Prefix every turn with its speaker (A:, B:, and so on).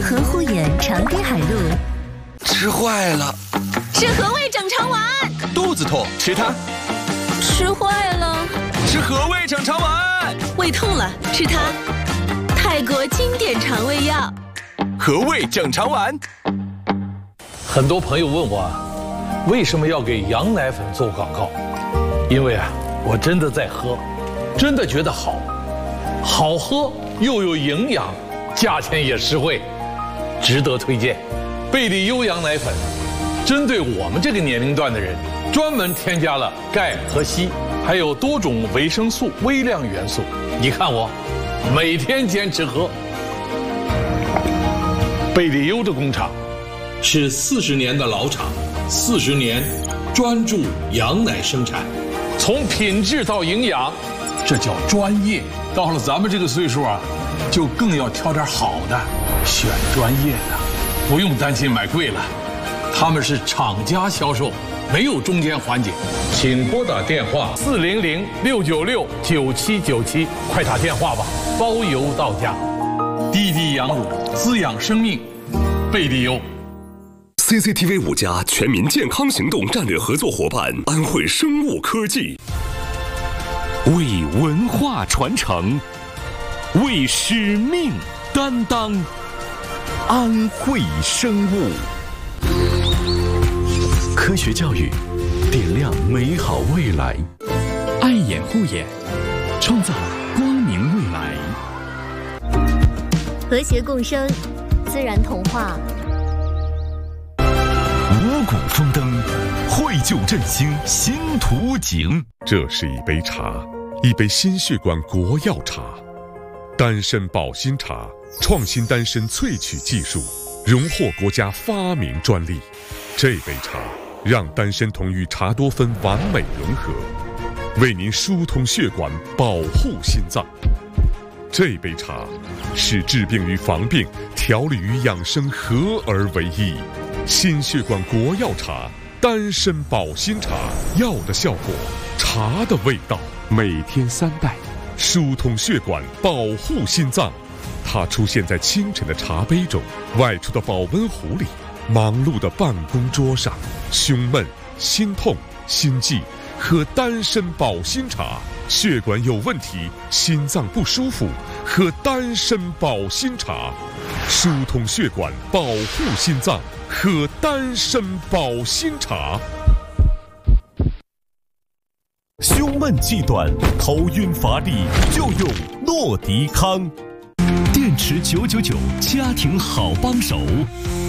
A: 和护眼长堤海陆。
B: 吃坏了，
A: 吃和味整肠丸。
B: 肚子痛，吃它。
A: 吃坏了，
B: 吃和味整肠丸。
A: 胃痛了，吃它。泰国经典肠胃药，
B: 和味整肠丸。
C: 很多朋友问我，为什么要给羊奶粉做广告？因为我真的在喝，真的觉得好喝又有营养，价钱也实惠，值得推荐。贝利优羊奶粉针对我们这个年龄段的人，专门添加了钙和硒，还有多种维生素、微量元素。你看我每天坚持喝。贝利优的工厂是40年的老厂，40年专注羊奶生产，从品质到营养，这叫专业。到了咱们这个岁数就更要挑点好的，选专业的，不用担心买贵了。他们是厂家销售，没有中间环节。请拨打电话400-696-9797，快打电话吧，包邮到家。滴滴羊乳，滋养生命，贝利优。
D: CCTV 5家全民健康行动战略合作伙伴安慧生物科技，
E: 为文化传承，为使命担当，安慧生物。科学教育，点亮美好未来。爱眼护眼，创造光明未来。
F: 和谐共生，自然童话。
E: 五谷丰登，绘就振兴新图景。
G: 这是一杯茶，一杯心血管国药茶，丹参保心茶，创新丹参萃取技术，荣获国家发明专利。这杯茶让丹参酮与茶多酚完美融合，为您疏通血管，保护心脏。这杯茶是治病与防病、调理与养生合而为一。心血管国药茶，丹参保心茶，药的效果，茶的味道。每天3袋，疏通血管，保护心脏。它出现在清晨的茶杯中，外出的保温壶里，忙碌的办公桌上。胸闷、心痛、心悸，喝丹参保心茶。血管有问题，心脏不舒服，喝丹参保心茶。疏通血管，保护心脏，喝丹参保心茶。
E: 胸闷气短、头晕乏力，就用诺迪康。电池999，家庭好帮手。